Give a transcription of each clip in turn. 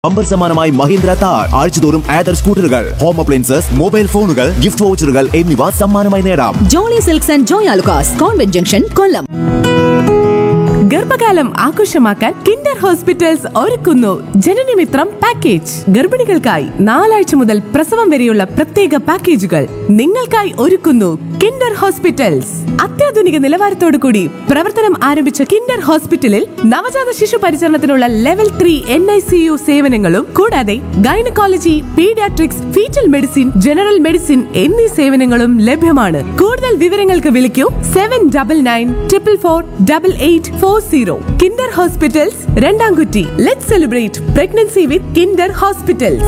Bumper സമ്മാനമായി Mahindra Thar ആഴ്ചതോറും other സ്കൂട്ടറുകൾ, home appliances, mobile ഫോണുകൾ, ഗിഫ്റ്റ് വൗച്ചറുകൾ എന്നിവ സമ്മാനമായി നേടാം. Jolly silks and Joy Alukkas, convent junction, കൊല്ലം. ഗർഭകാലം ആഘോഷമാക്കാൻ കിൻഡർ ഹോസ്പിറ്റൽസ് ഒരുക്കുന്നു ജനനമിത്രം പാക്കേജ്. ഗർഭിണികൾക്കായി 4 ആഴ്ച മുതൽ പ്രസവം വരെയുള്ള പ്രത്യേക പാക്കേജുകൾ നിങ്ങൾക്കായി ഒരുക്കുന്നു കിൻഡർ ഹോസ്പിറ്റൽസ്. അത്യാധുനിക നിലവാരത്തോടു കൂടി പ്രവർത്തനം ആരംഭിച്ച കിൻഡർ ഹോസ്പിറ്റലിൽ നവജാത ശിശു പരിചരണത്തിനുള്ള ലെവൽ 3 NICU സേവനങ്ങളും കൂടാതെ gynaecology, paediatrics, fetal medicine, general medicine എന്നീ സേവനങ്ങളും ലഭ്യമാണ്. കൂടുതൽ വിവരങ്ങൾക്ക് വിളിക്കൂ 7994448840. Kinder hospitals, രണ്ടാംകുറ്റി. Let's celebrate pregnancy with Kinder hospitals.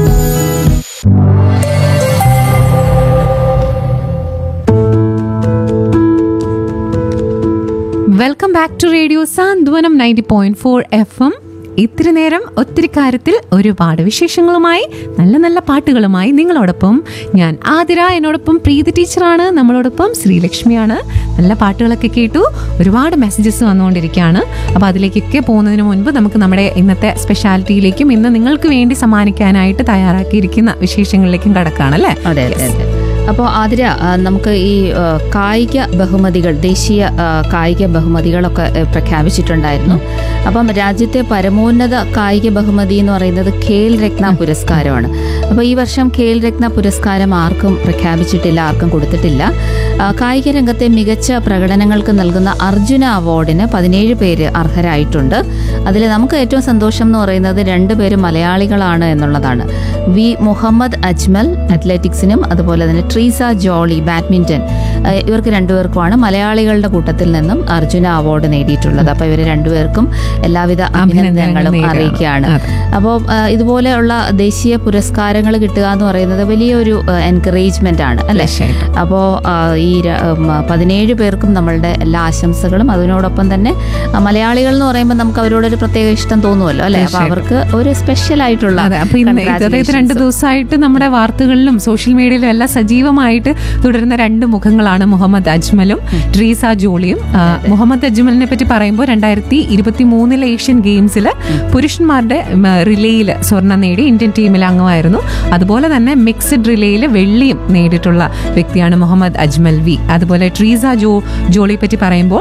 Welcome back to radio Santhwanam 90.4 FM. ഇത്തിരി നേരം ഒത്തിരി കാര്യത്തിൽ ഒരുപാട് വിശേഷങ്ങളുമായി നല്ല നല്ല പാട്ടുകളുമായി നിങ്ങളോടൊപ്പം ഞാൻ ആതിര, എന്നോടൊപ്പം പ്രീതി ടീച്ചറാണ്, നമ്മളോടൊപ്പം ശ്രീലക്ഷ്മിയാണ്. നല്ല പാട്ടുകളൊക്കെ കേട്ടു, ഒരുപാട് മെസ്സേജസ് വന്നുകൊണ്ടിരിക്കുകയാണ്. അപ്പോൾ അതിലേക്കൊക്കെ പോകുന്നതിന് മുൻപ് നമുക്ക് നമ്മുടെ ഇന്നത്തെ സ്പെഷ്യാലിറ്റിയിലേക്കും ഇന്ന് നിങ്ങൾക്ക് വേണ്ടി സമ്മാനിക്കാനായിട്ട് തയ്യാറാക്കിയിരിക്കുന്ന വിശേഷങ്ങളിലേക്കും കടക്കാണല്ലേ? അതെ അതെ അതെ. അപ്പോൾ ആതിര, നമുക്ക് ഈ കായിക ബഹുമതികൾ, ദേശീയ കായിക ബഹുമതികളൊക്കെ പ്രഖ്യാപിച്ചിട്ടുണ്ടായിരുന്നു. അപ്പം രാജ്യത്തെ പരമോന്നത കായിക ബഹുമതി എന്ന് പറയുന്നത് ഖേൽ രത്ന പുരസ്കാരമാണ്. അപ്പോൾ ഈ വർഷം ഖേൽ രത്ന പുരസ്കാരം ആർക്കും പ്രഖ്യാപിച്ചിട്ടില്ല, ആർക്കും കൊടുത്തിട്ടില്ല. കായിക രംഗത്തെ മികച്ച പ്രകടനങ്ങൾക്ക് നൽകുന്ന അർജുന അവാർഡിന് 17 പേര് അർഹരായിട്ടുണ്ട്. അതിൽ നമുക്ക് ഏറ്റവും സന്തോഷം എന്ന് പറയുന്നത് 2 പേര് മലയാളികളാണ് എന്നുള്ളതാണ്. വി മുഹമ്മദ് അജ്മൽ അത്ലറ്റിക്സിനും അതുപോലെ തന്നെ ട്രീസ ജോളി ബാഡ്മിന്റൺ, ഇവർക്ക് 2 പേർക്കുമാണ് മലയാളികളുടെ കൂട്ടത്തിൽ നിന്നും അർജുന അവാർഡ് നേടിയിട്ടുള്ളത്. അപ്പോൾ ഇവർ 2 പേർക്കും എല്ലാവിധ അഭിനന്ദനങ്ങളും അറിയിക്കുകയാണ്. അപ്പോൾ ഇതുപോലെയുള്ള ദേശീയ പുരസ്കാരങ്ങൾ കിട്ടുക എന്ന് പറയുന്നത് വലിയൊരു എൻകറേജ്മെന്റ് ആണ് അല്ലേ? അപ്പോൾ ഈ 17 പേർക്കും നമ്മളുടെ എല്ലാ ആശംസകളും. അതിനോടൊപ്പം തന്നെ മലയാളികൾ എന്ന് പറയുമ്പോൾ നമുക്ക് അവരോടൊരു പ്രത്യേക ഇഷ്ടം തോന്നുമല്ലോ അല്ലെ? അപ്പൊ അവർക്ക് ഒരു സ്പെഷ്യൽ ആയിട്ടുള്ള 2 ദിവസമായിട്ട് നമ്മുടെ വാർത്തകളിലും സോഷ്യൽ മീഡിയയിലും എല്ലാം സജീവമായിട്ട് തുടരുന്ന 2 മുഖങ്ങളാണ് മുഹമ്മദ് അജ്മലും ട്രീസ ജോളിയും. മുഹമ്മദ് അജ്മലിനെ പറ്റി പറയുമ്പോൾ 2023 ഏഷ്യൻ ഗെയിംസിൽ പുരുഷന്മാരുടെ റിലേയിൽ സ്വർണം നേടി ഇന്ത്യൻ ടീമിൽ അംഗമായിരുന്നു. അതുപോലെ തന്നെ മിക്സഡ് റിലേയിൽ വെള്ളിയും നേടിയിട്ടുള്ള വ്യക്തിയാണ് മുഹമ്മദ് അജ്മൽ വി. അതുപോലെ ട്രീസ ജോളിയെ പറ്റി പറയുമ്പോൾ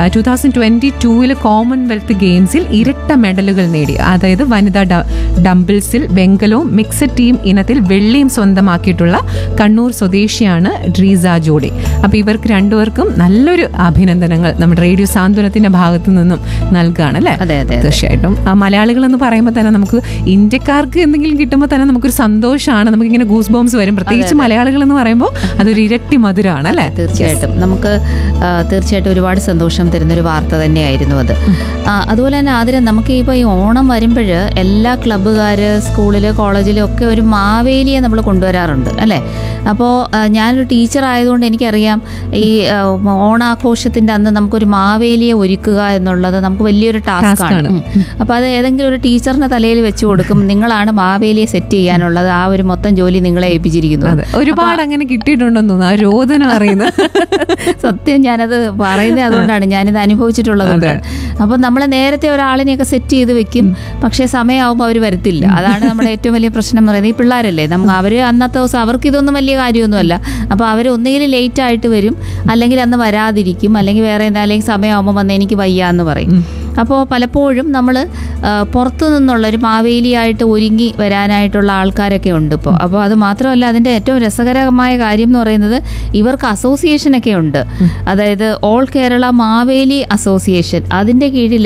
2022 കോമൺവെൽത്ത് ഗെയിംസിൽ ഇരട്ട മെഡലുകൾ നേടി. അതായത് വനിതാ ഡംബിൾസിൽ വെങ്കലവും മിക്സഡ് ടീം ഇനത്തിൽ വെള്ളിയും സ്വന്തമാക്കിയിട്ടുള്ള കണ്ണൂർ സ്വദേശിയാണ് ട്രീസ ജോളി. അപ്പൊ ഇവർക്ക് 2 പേർക്കും നല്ലൊരു അഭിനന്ദനങ്ങൾ നമ്മുടെ റേഡിയോ സാന്ത്വനത്തിന്റെ ഭാഗത്തു നിന്നും നൽകുകയാണ് അല്ലെ? തീർച്ചയായിട്ടും. മലയാളികൾ എന്ന് പറയുമ്പോൾ തന്നെ നമുക്ക് ഇന്ത്യക്കാർക്ക് എന്തെങ്കിലും കിട്ടുമ്പോൾ തന്നെ നമുക്കൊരു സന്തോഷമാണ്, നമുക്കിങ്ങനെ ഗൂസ് ബോംസ് വരും. പ്രത്യേകിച്ച് മലയാളികൾ എന്ന് പറയുമ്പോൾ അതൊരു ഇരട്ടി മധുരമാണ് അല്ലെ? തീർച്ചയായിട്ടും നമുക്ക് തീർച്ചയായിട്ടും ഒരുപാട് സന്തോഷം തരുന്നൊരു വാർത്ത തന്നെയായിരുന്നു അത്. അതുപോലെ തന്നെ ആതിരം, നമുക്ക് ഇപ്പോൾ ഈ ഓണം വരുമ്പോൾ എല്ലാ ക്ലബ്ബുകാർ സ്കൂളില് കോളേജിലും ഒക്കെ ഒരു മാവേലിയെ നമ്മൾ കൊണ്ടുവരാറുണ്ട് അല്ലേ? അപ്പോൾ ഞാനൊരു ടീച്ചർ ആയതുകൊണ്ട് എനിക്കറിയാം ഈ ഓണാഘോഷത്തിന്റെ അന്ന് നമുക്കൊരു മാവേലിയെ ഒരുക്കുക എന്നുള്ളത് നമുക്ക് വലിയൊരു ടാസ്ക്കാണ്. അപ്പോൾ അത് ഏതെങ്കിലും ഒരു ടീച്ചറിന്റെ തലയിൽ വെച്ച് കൊടുക്കും, നിങ്ങളാണ് മാവേലിയെ സെറ്റ് ചെയ്യാനുള്ളത്, ആ ഒരു മൊത്തം ജോലി നിങ്ങളെ ഏൽപ്പിച്ചിരിക്കുന്നു. ഒരുപാട് അങ്ങനെ കിട്ടിയിട്ടുണ്ടെന്ന് തോന്നുന്നു, ആ രോദനം അറിയുന്നത്. സത്യം, ഞാനത് പറയുന്നത് അതുകൊണ്ടാണ്, ഞാനിത് അനുഭവിച്ചിട്ടുള്ളത് കൊണ്ടാണ്. അപ്പം നമ്മൾ നേരത്തെ ഒരാളിനെയൊക്കെ സെറ്റ് ചെയ്ത് വെക്കും, പക്ഷേ സമയമാകുമ്പോൾ അവർ വരത്തില്ല. അതാണ് നമ്മുടെ ഏറ്റവും വലിയ പ്രശ്നം എന്ന് പറയുന്നത്. ഈ പിള്ളേരല്ലേ, അവർ അന്നത്തെ ദിവസം അവർക്ക് ഇതൊന്നും വലിയ കാര്യമൊന്നുമല്ല. അപ്പോൾ അവർ ഒന്നുകിൽ ലേറ്റ് ആയിട്ട് വരും, അല്ലെങ്കിൽ അന്ന് വരാതിരിക്കും, അല്ലെങ്കിൽ വേറെ എന്താ, അല്ലെങ്കിൽ സമയമാകുമ്പോൾ വന്ന് എനിക്ക് വയ്യ എന്ന് പറയും. അപ്പോൾ പലപ്പോഴും നമ്മൾ പുറത്തു നിന്നുള്ളൊരു മാവേലിയായിട്ട് ഒരുങ്ങി വരാനായിട്ടുള്ള ആൾക്കാരൊക്കെ ഉണ്ട് ഇപ്പോൾ. അപ്പോൾ അത് മാത്രമല്ല, അതിൻ്റെ ഏറ്റവും രസകരമായ കാര്യം എന്ന് പറയുന്നത് ഇവർക്ക് അസോസിയേഷനൊക്കെ ഉണ്ട്. അതായത് ഓൾ കേരള മാവേലി അസോസിയേഷൻ, അതിൻ്റെ കീഴിൽ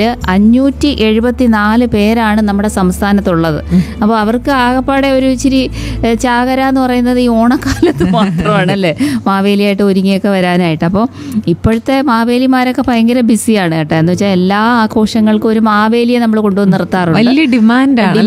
574 പേരാണ് നമ്മുടെ സംസ്ഥാനത്തുള്ളത്. അപ്പോൾ അവർക്ക് ആകെപ്പാടെ ഒരു ഇച്ചിരി ചാകര എന്ന് പറയുന്നത് ഈ ഓണക്കാലത്ത് മാത്രമാണല്ലേ മാവേലിയായിട്ട് ഒരുങ്ങിയൊക്കെ വരാനായിട്ട്. അപ്പോൾ ഇപ്പോഴത്തെ മാവേലിമാരൊക്കെ ഭയങ്കര ബിസിയാണ് കേട്ടോ. എന്ന് വെച്ചാൽ എല്ലാ ആഘോഷങ്ങൾക്കും ഒരു മാവേലിയെ നമ്മൾ കൊണ്ടുവന്ന് നിർത്താറുണ്ട്. വലിയ ഡിമാൻഡാണ്.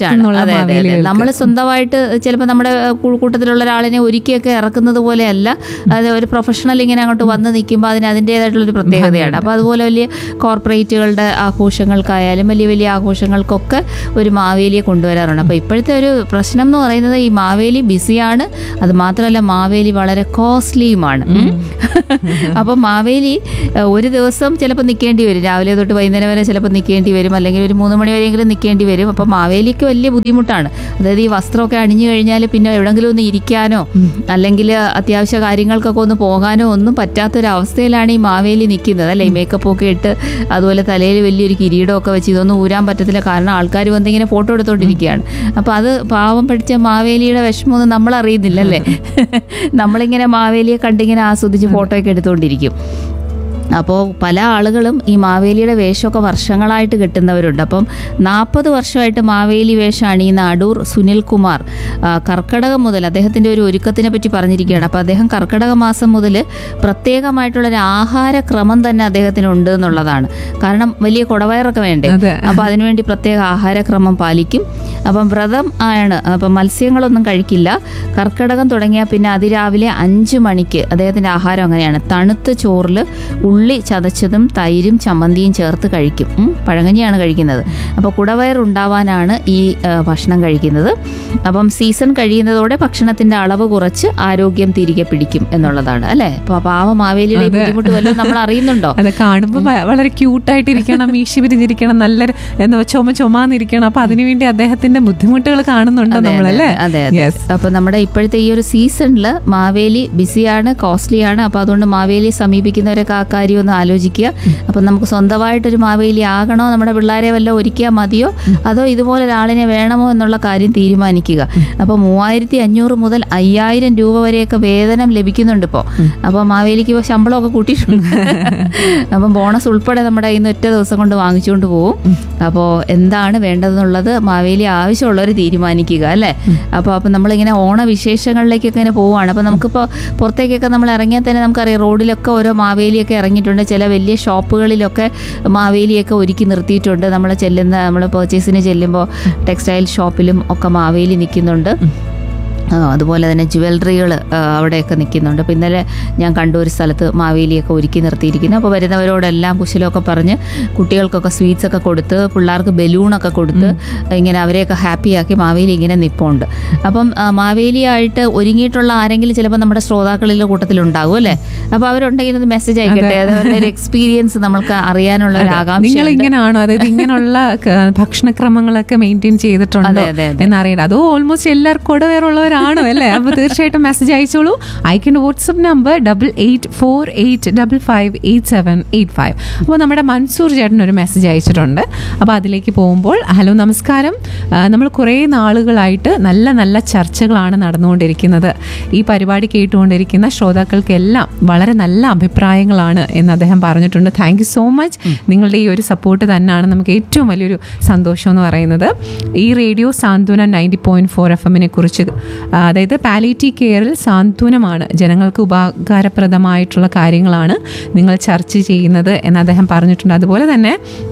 നമ്മൾ സ്വന്തമായിട്ട് ചിലപ്പോൾ നമ്മുടെ കൂട്ടത്തിലുള്ള ഒരാളിനെ ഒരുക്കിയൊക്കെ ഇറക്കുന്നത് പോലെയല്ല, അത് ഒരു പ്രൊഫഷണൽ ഇങ്ങനെ അങ്ങോട്ട് വന്ന് നിൽക്കുമ്പോൾ അതിന് അതിൻ്റെതായിട്ടുള്ളൊരു പ്രത്യേകതയാണ്. അപ്പോൾ അതുപോലെ വലിയ കോർപ്പറേറ്റുകളുടെ ആഘോഷങ്ങൾക്കായാലും വലിയ വലിയ ആഘോഷങ്ങൾക്കൊക്കെ ഒരു മാവേലിയെ കൊണ്ടുവരാറുണ്ട്. അപ്പോൾ ഇപ്പോഴത്തെ ഒരു പ്രശ്നം എന്ന് പറയുന്നത് ഈ മാവേലി ബിസിയാണ്, അത് മാത്രമല്ല മാവേലി വളരെ കോസ്റ്റ്ലിയുമാണ്. അപ്പോൾ മാവേലി ഒരു ദിവസം ചിലപ്പോൾ നിൽക്കേണ്ടി വരും, രാവിലെ തൊട്ട് വൈകുന്നേരം അങ്ങനെ വരെ ചിലപ്പോൾ നിൽക്കേണ്ടി വരും, അല്ലെങ്കിൽ ഒരു 3 മണി വരെയെങ്കിലും നിൽക്കേണ്ടി വരും. അപ്പോൾ മാവേലിക്ക് വലിയ ബുദ്ധിമുട്ടാണ്. അതായത് ഈ വസ്ത്രമൊക്കെ അണിഞ്ഞു കഴിഞ്ഞാൽ പിന്നെ എവിടെയെങ്കിലും ഒന്ന് ഇരിക്കാനോ അല്ലെങ്കിൽ അത്യാവശ്യ കാര്യങ്ങൾക്കൊക്കെ ഒന്ന് പോകാനോ ഒന്നും പറ്റാത്തൊരവസ്ഥയിലാണ് ഈ മാവേലി നിൽക്കുന്നത്, അല്ലേ? മേക്കപ്പ് ഒക്കെ ഇട്ട് അതുപോലെ തലയിൽ വലിയൊരു കിരീടമൊക്കെ വെച്ച് ഇതൊന്നും ഊരാൻ പറ്റത്തില്ല. കാരണം ആൾക്കാർ വന്നിങ്ങനെ ഫോട്ടോ എടുത്തോണ്ടിരിക്കുകയാണ്. അപ്പോൾ അത് പാവം പഠിച്ച മാവേലിയുടെ വിഷമമൊന്നും നമ്മൾ അറിയുന്നില്ല, അല്ലേ? നമ്മളിങ്ങനെ മാവേലിയെ കണ്ടിങ്ങനെ ആസ്വദിച്ച് ഫോട്ടോയൊക്കെ എടുത്തുകൊണ്ടിരിക്കും. അപ്പോൾ പല ആളുകളും ഈ മാവേലിയുടെ വേഷമൊക്കെ വർഷങ്ങളായിട്ട് കെട്ടുന്നവരുണ്ട്. അപ്പം 40 വർഷമായിട്ട് മാവേലി വേഷം അണിയുന്ന അടൂർ സുനിൽ കുമാർ കർക്കിടകം മുതൽ അദ്ദേഹത്തിൻ്റെ ഒരു ഒരുക്കത്തിനെ പറ്റി പറഞ്ഞിരിക്കുകയാണ്. അപ്പോൾ അദ്ദേഹം കർക്കിടക മാസം മുതൽ പ്രത്യേകമായിട്ടുള്ളൊരു ആഹാരക്രമം തന്നെ അദ്ദേഹത്തിനുണ്ട് എന്നുള്ളതാണ്. കാരണം വലിയ കുടവയറൊക്കെ വേണ്ടേ, അപ്പോൾ അതിനുവേണ്ടി പ്രത്യേക ആഹാരക്രമം പാലിക്കും. അപ്പം വ്രതം ആണ്, അപ്പം മത്സ്യങ്ങളൊന്നും കഴിക്കില്ല. കർക്കിടകം തുടങ്ങിയാൽ പിന്നെ അതിരാവിലെ 5 മണിക്ക് അദ്ദേഹത്തിൻ്റെ ആഹാരം അങ്ങനെയാണ്: തണുത്ത ചോറിൽ ഉള്ളി ചതച്ചതും തൈരും ചമ്മന്തിയും ചേർത്ത് കഴിക്കും. പഴങ്കഞ്ഞിയാണ് കഴിക്കുന്നത്. അപ്പോൾ കുടവയർ ഉണ്ടാവാനാണ് ഈ ഭക്ഷണം കഴിക്കുന്നത്. അപ്പം സീസൺ കഴിയുന്നതോടെ ഭക്ഷണത്തിന്റെ അളവ് കുറച്ച് ആരോഗ്യം തിരികെ പിടിക്കും എന്നുള്ളതാണ്, അല്ലേ? അപ്പോൾ പാവ മാവേലിയുടെ ബുദ്ധിമുട്ട് വല്ലതും നമ്മൾ അറിയുന്നുണ്ടോ? അത് കാണുമ്പോൾ വളരെ ക്യൂട്ടായിട്ടിരിക്കണം, മീശി പിരിഞ്ഞിരിക്കണം, നല്ല ചുമന്നിരിക്കണം. അപ്പൊ അതിനുവേണ്ടി അദ്ദേഹത്തിന്റെ ബുദ്ധിമുട്ടുകൾ കാണുന്നുണ്ടോ നമ്മളല്ലേ? അതെ. അപ്പൊ നമ്മുടെ ഇപ്പോഴത്തെ ഈ ഒരു സീസണിൽ മാവേലി ബിസിയാണ്, കോസ്റ്റ്ലിയാണ്. അപ്പൊ അതുകൊണ്ട് മാവേലി സമീപിക്കുന്നവരൊക്കെ ആ കാര്യം ഒന്ന് ആലോചിക്കുക. അപ്പം നമുക്ക് സ്വന്തമായിട്ടൊരു മാവേലി ആകണോ, നമ്മുടെ പിള്ളേരെ വല്ലതും ഒരുക്കിയാൽ മതിയോ, അതോ ഇതുപോലെ ഒരാളിനെ വേണമോ എന്നുള്ള കാര്യം തീരുമാനിക്കുക. അപ്പോൾ 3500 മുതൽ 5000 രൂപ വരെയൊക്കെ വേതനം ലഭിക്കുന്നുണ്ട് ഇപ്പോൾ. അപ്പോൾ മാവേലിക്ക് ഇപ്പോൾ ശമ്പളമൊക്കെ കൂട്ടിയിട്ടുണ്ട്. അപ്പം ബോണസ് ഉൾപ്പെടെ നമ്മുടെ ഇന്ന് ഒറ്റ ദിവസം കൊണ്ട് വാങ്ങിച്ചുകൊണ്ട് പോകും. അപ്പോൾ എന്താണ് വേണ്ടതെന്നുള്ളത് മാവേലി ആവശ്യമുള്ളവർ തീരുമാനിക്കുക, അല്ലേ? അപ്പോൾ നമ്മളിങ്ങനെ ഓണവിശേഷങ്ങളിലേക്കൊക്കെ ഇങ്ങനെ പോവുകയാണ്. അപ്പോൾ നമുക്കിപ്പോൾ പുറത്തേക്കൊക്കെ നമ്മൾ ഇറങ്ങിയാൽ തന്നെ നമുക്കറിയാം, റോഡിലൊക്കെ ഓരോ മാവേലിയൊക്കെ ഇറങ്ങിയിട്ടുണ്ട്. ചില വലിയ ഷോപ്പുകളിലൊക്കെ മാവേലിയൊക്കെ ഒരുക്കി നിർത്തിയിട്ടുണ്ട്. നമ്മൾ പർച്ചേസിന് ചെല്ലുമ്പോൾ ടെക്സ്റ്റൈൽ ഷോപ്പിലും ഒക്കെ മാവേലി നിൽക്കുന്നുണ്ട്. അതുപോലെ തന്നെ ജ്വല്ലറികൾ അവിടെയൊക്കെ നിൽക്കുന്നുണ്ട്. അപ്പോൾ ഇന്നലെ ഞാൻ കണ്ടു ഒരു സ്ഥലത്ത് മാവേലിയൊക്കെ ഒരുക്കി നിർത്തിയിരിക്കുന്നു. അപ്പോൾ വരുന്നവരോടെല്ലാം കുശലമൊക്കെ പറഞ്ഞ് കുട്ടികൾക്കൊക്കെ സ്വീറ്റ്സൊക്കെ കൊടുത്ത് പിള്ളേർക്ക് ബലൂണൊക്കെ കൊടുത്ത് ഇങ്ങനെ അവരെയൊക്കെ ഹാപ്പിയാക്കി മാവേലി ഇങ്ങനെ നിൽപ്പുണ്ട്. അപ്പം മാവേലിയായിട്ട് ഒരുങ്ങിയിട്ടുള്ള ആരെങ്കിലും ചിലപ്പോൾ നമ്മുടെ ശ്രോതാക്കളിലെ കൂട്ടത്തിലുണ്ടാകും, അല്ലേ? അപ്പോൾ അവരുണ്ടെങ്കിൽ ഒന്ന് മെസ്സേജ് അയക്കട്ടെ. അവരുടെ ഒരു എക്സ്പീരിയൻസ് നമ്മൾക്ക് അറിയാനുള്ള ഒരു ആകാംക്ഷ. നിങ്ങൾ ഇങ്ങനെയാണോ, അതായത് ഇങ്ങനെയുള്ള ഭക്ഷണക്രമങ്ങളൊക്കെ മെയിൻറ്റെയിൻ ചെയ്തിട്ടുണ്ടോ എന്നറിയണം. അത് ഓൾമോസ്റ്റ് എല്ലാവർക്കും കുടവേറുള്ളവരാണോ, അല്ലേ? അപ്പൊ തീർച്ചയായിട്ടും മെസ്സേജ് അയച്ചോളൂ. അയക്കേണ്ട വാട്സ്ആപ്പ് നമ്പർ 8848558785. അപ്പോൾ നമ്മുടെ മൻസൂർ ചേട്ടൻ ഒരു മെസ്സേജ് അയച്ചിട്ടുണ്ട്. അപ്പോൾ അതിലേക്ക് പോകുമ്പോൾ, ഹലോ നമസ്കാരം, നമ്മൾ കുറേ നാളുകളായിട്ട് നല്ല നല്ല ചർച്ചകളാണ് നടന്നുകൊണ്ടിരിക്കുന്നത്. ഈ പരിപാടി കേട്ടുകൊണ്ടിരിക്കുന്ന ശ്രോതാക്കൾക്കെല്ലാം വളരെ നല്ല അഭിപ്രായങ്ങളാണ് എന്ന് അദ്ദേഹം പറഞ്ഞിട്ടുണ്ട്. Thank you so much. നിങ്ങളുടെ ഈ ഒരു സപ്പോർട്ട് തന്നെയാണ് നമുക്ക് ഏറ്റവും വലിയൊരു സന്തോഷം എന്ന് പറയുന്നത്. ഈ റേഡിയോ സാന്ത്വന 90.4 FM കുറിച്ച്, അതായത് പാലിയേറ്റീവ് കെയറിൽ സാന്ത്വനമാണ്, ജനങ്ങൾക്ക് ഉപകാരപ്രദമായിട്ടുള്ള കാര്യങ്ങളാണ് നിങ്ങൾ ചർച്ച ചെയ്യുന്നത് എന്ന് അദ്ദേഹം പറഞ്ഞിട്ടുണ്ട്. അതുപോലെ തന്നെ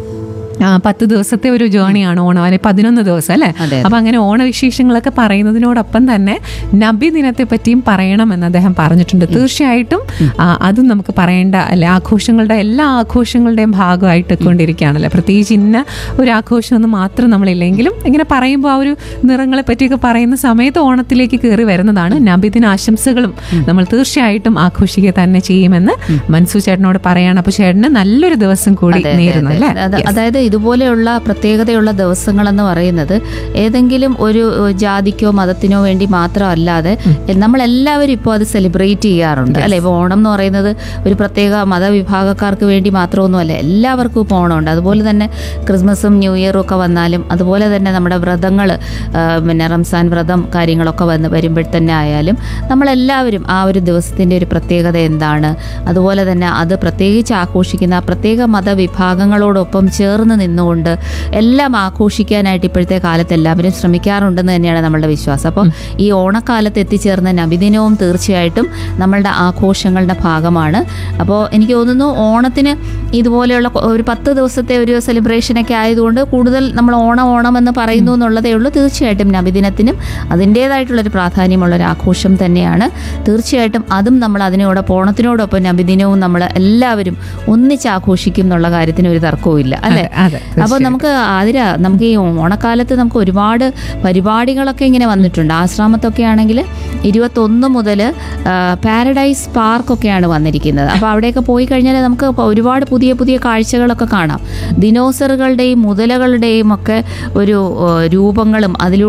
10 ദിവസത്തെ ഒരു ജേണിയാണ് ഓണം, അല്ലെ 11 ദിവസം, അല്ലേ? അപ്പൊ അങ്ങനെ ഓണവിശേഷങ്ങളൊക്കെ പറയുന്നതിനോടൊപ്പം തന്നെ നബി ദിനത്തെ പറ്റിയും പറയണമെന്ന് അദ്ദേഹം പറഞ്ഞിട്ടുണ്ട്. തീർച്ചയായിട്ടും അതും നമുക്ക് പറയേണ്ട, അല്ലെ? ആഘോഷങ്ങളുടെ എല്ലാ ആഘോഷങ്ങളുടെയും ഭാഗമായിട്ട് കൊണ്ടിരിക്കുകയാണല്ലേ. പ്രത്യേകിച്ച് ഇന്ന ഒരു ആഘോഷമൊന്നും മാത്രം നമ്മളില്ലെങ്കിലും ഇങ്ങനെ പറയുമ്പോൾ ആ ഒരു നിറങ്ങളെ പറ്റിയൊക്കെ പറയുന്ന സമയത്ത് ഓണത്തിലേക്ക് കയറി വരുന്നതാണ്. നബിദിന ആശംസകളും നമ്മൾ തീർച്ചയായിട്ടും ആഘോഷിക്കുക തന്നെ ചെയ്യുമെന്ന് മൻസൂർ ചേട്ടനോട് പറയാണ്. അപ്പൊ ചേട്ടന് നല്ലൊരു ദിവസം കൂടി നേരുന്നു, അല്ലേ? അതായത് ഇതുപോലെയുള്ള പ്രത്യേകതയുള്ള ദിവസങ്ങളെന്ന് പറയുന്നത് ഏതെങ്കിലും ഒരു ജാതിക്കോ മതത്തിനോ വേണ്ടി മാത്രമല്ലാതെ നമ്മളെല്ലാവരും ഇപ്പോൾ അത് സെലിബ്രേറ്റ് ചെയ്യാറുണ്ട്, അല്ലെ? ഇപ്പോൾ ഓണം എന്ന് പറയുന്നത് ഒരു പ്രത്യേക മതവിഭാഗക്കാർക്ക് വേണ്ടി മാത്രമൊന്നുമല്ല, എല്ലാവർക്കും ഇപ്പോൾ ഓണമുണ്ട്. അതുപോലെ തന്നെ ക്രിസ്മസും ന്യൂ ഇയറും ഒക്കെ വന്നാലും, അതുപോലെ തന്നെ നമ്മുടെ വ്രതങ്ങൾ, പിന്നെ റംസാൻ വ്രതം കാര്യങ്ങളൊക്കെ വരുമ്പോൾ തന്നെ ആയാലും നമ്മളെല്ലാവരും ആ ഒരു ദിവസത്തിൻ്റെ ഒരു പ്രത്യേകത എന്താണ്, അതുപോലെ തന്നെ അത് പ്രത്യേകിച്ച് ആഘോഷിക്കുന്ന പ്രത്യേക മതവിഭാഗങ്ങളോടൊപ്പം ചേർന്ന് നിന്നുകൊണ്ട് എല്ലാം ആഘോഷിക്കാനായിട്ട് ഇപ്പോഴത്തെ കാലത്ത് എല്ലാവരും ശ്രമിക്കാറുണ്ടെന്ന് തന്നെയാണ് നമ്മളുടെ വിശ്വാസം. അപ്പം ഈ ഓണക്കാലത്ത് എത്തിച്ചേർന്ന നബിദിനവും തീർച്ചയായിട്ടും നമ്മളുടെ ആഘോഷങ്ങളുടെ ഭാഗമാണ്. അപ്പോൾ എനിക്ക് തോന്നുന്നു ഓണത്തിന് ഇതുപോലെയുള്ള ഒരു 10 ദിവസത്തെ ഒരു സെലിബ്രേഷനൊക്കെ ആയതുകൊണ്ട് കൂടുതൽ നമ്മൾ ഓണം എന്ന് പറയുന്നു എന്നുള്ളതേ ഉള്ളൂ. തീർച്ചയായിട്ടും നബിദിനത്തിനും അതിൻ്റേതായിട്ടുള്ളൊരു പ്രാധാന്യമുള്ളൊരു ആഘോഷം തന്നെയാണ്. തീർച്ചയായിട്ടും അതും നമ്മൾ അതിനോടൊപ്പം ഓണത്തിനോടൊപ്പം നബിദിനവും നമ്മൾ എല്ലാവരും ഒന്നിച്ച് ആഘോഷിക്കും എന്നുള്ള കാര്യത്തിന് ഒരു തർക്കവും ഇല്ല, അല്ലേ? അതെ, അപ്പോൾ നമുക്ക് നമുക്ക് ഈ ഓണക്കാലത്ത് നമുക്ക് ഒരുപാട് പരിപാടികളൊക്കെ ഇങ്ങനെ വന്നിട്ടുണ്ട്. ആശ്രാമത്തൊക്കെ ആണെങ്കിൽ 21 മുതൽ പാരഡൈസ് പാർക്കൊക്കെയാണ് വന്നിരിക്കുന്നത്. അപ്പോൾ അവിടെയൊക്കെ പോയി കഴിഞ്ഞാൽ നമുക്ക് ഒരുപാട് പുതിയ പുതിയ കാഴ്ചകളൊക്കെ കാണാം. ദിനോസറുകളുടെയും മുതലകളുടെയും ഒക്കെ ഒരു രൂപങ്ങളും അതിലൂടെ